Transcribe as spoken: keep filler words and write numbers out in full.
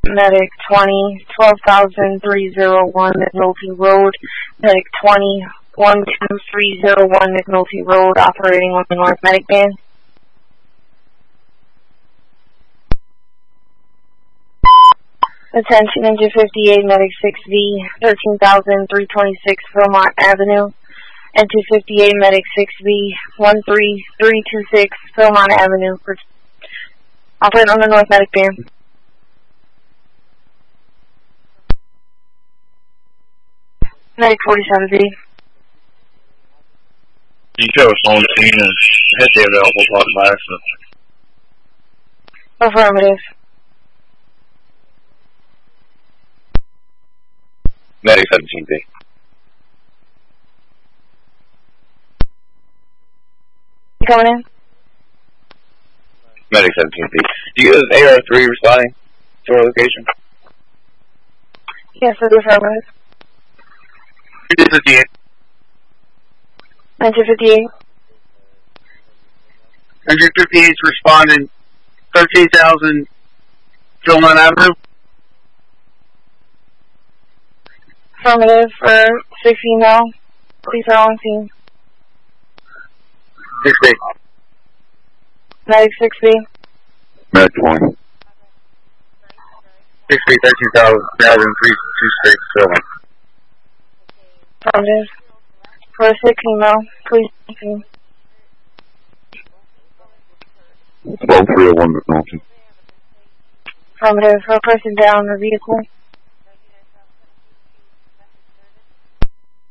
Medic twenty, twelve thousand three oh one McNulty Road. Medic twenty, one two three oh one McNulty Road, operating on the North Medic Band. Attention, engine fifty-eight, Medic six V, thirteen thousand three twenty-six Philmont Avenue. Engine fifty-eight, Medic six V, one three three two six Philmont Avenue. Operating on the North Medic Band. Medic forty-seven V. You show us on the scene and hit the available block by accident. Affirmative. Medic seventeen B. You coming in? Medic seventeen B. Do you have A R three responding to our location? Yes, sir, affirmative. Engine fifty-eight. Engine fifty-eight. Engine fifty-eight is responding thirteen thousand Philmont Avenue. Affirmative for sixteen now. Please are on scene. six B. Medic six B. Medic twenty. six B, thirteen thousand three twenty-six Philmont. Affirmative. For sixteen now. Please on scene. twelve three oh one McNulty. Affirmative. For a person down in the vehicle.